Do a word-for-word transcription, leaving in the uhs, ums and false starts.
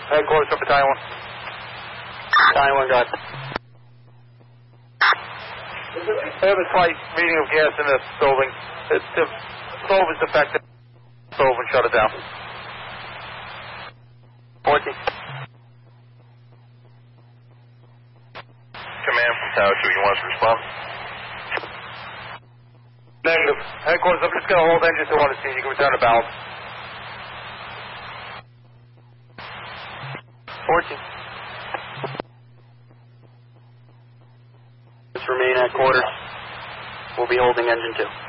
Headquarters for Battalion one. Battalion one, got it. I have a slight reading of gas in this building. It's the stove is defective. Stove and shut it down. fourteen. Command from Tower two, you want us to respond? Negative. Headquarters, I'm just going to hold engine to one to see. You can return to balance. fourteen. Let's remain at quarters. We'll be holding engine two.